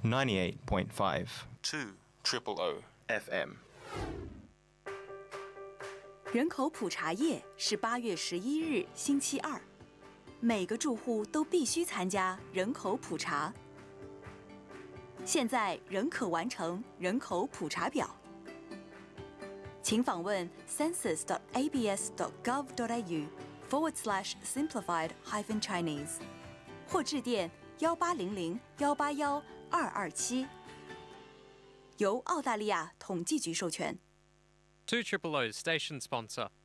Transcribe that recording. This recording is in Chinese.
98.5 2 triple O FM。 人口普查夜是8月11日星期二，每个住户都必须参加人口普查。现在仍可完成人口普查表，请访问 census.abs.gov.au/simplified-chinese 或致电1800-181-227，由澳大利亚统计局授权。 2 Triple O station sponsor.